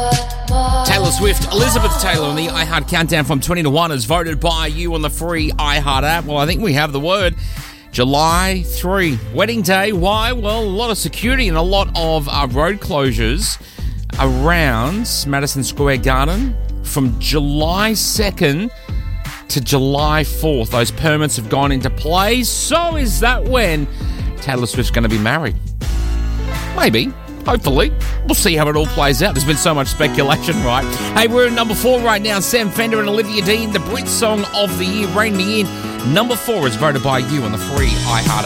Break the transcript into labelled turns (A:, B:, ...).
A: Taylor Swift, Elizabeth Taylor on the iHeart Countdown from 20 to 1 is voted by you on the free iHeart app. Well, I think we have the word. July 3, wedding day. Why? Well, a lot of security and a lot of road closures around Madison Square Garden from July 2nd to July 4th. Those permits have gone into play. So is that when Taylor Swift's going to be married? Maybe. Hopefully. We'll see how it all plays out. There's been so much speculation, right? Hey, we're at number 4 right now. Sam Fender and Olivia Dean, the Brit Song of the Year, Rain Me In. Number 4 is voted by you on the free iHeart app.